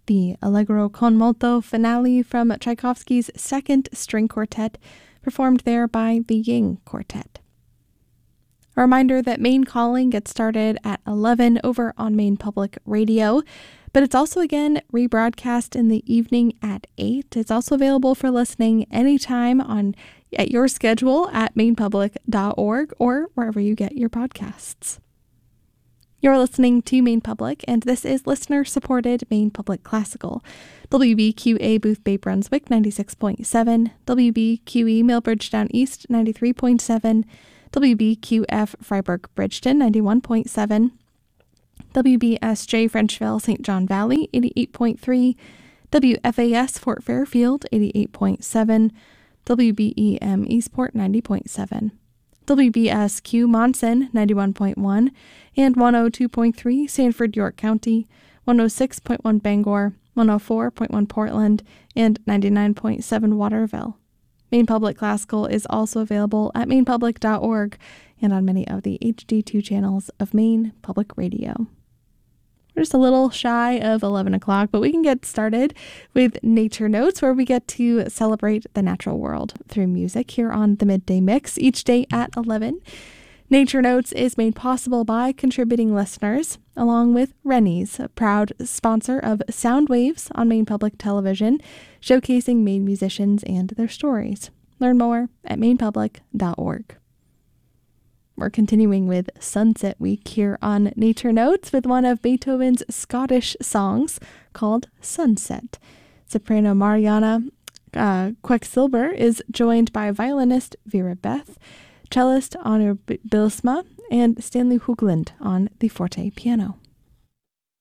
the Allegro con molto finale from Tchaikovsky's Second String Quartet, performed there by the Ying Quartet. A reminder that Maine Calling gets started at 11 over on Maine Public Radio, but it's also again rebroadcast in the evening at 8. It's also available for listening anytime at your schedule at mainepublic.org or wherever you get your podcasts. You're listening to Maine Public, and this is listener-supported Maine Public Classical. WBQA Booth Bay Brunswick 96.7, WBQE Millbridgetown East 93.7, WBQF Freiburg Bridgeton 91.7, WBSJ Frenchville St. John Valley 88.3, WFAS Fort Fairfield 88.7, WBEM Eastport 90.7, WBSQ Monson 91.1 and 102.3 Sanford York County, 106.1 Bangor, 104.1 Portland, and 99.7 Waterville. Maine Public Classical is also available at mainepublic.org and on many of the HD2 channels of Maine Public Radio. We're just a little shy of 11 o'clock, but we can get started with Nature Notes, where we get to celebrate the natural world through music here on the Midday Mix each day at 11. Nature Notes is made possible by contributing listeners, along with Rennie's, a proud sponsor of Sound Waves on Maine Public Television, showcasing Maine musicians and their stories. Learn more at mainepublic.org. We're continuing with Sunset Week here on Nature Notes with one of Beethoven's Scottish songs called Sunset. Soprano Mariana Quecksilber is joined by violinist Vera Beth, cellist Honor Bilsma, and Stanley Hoogland on the forte piano.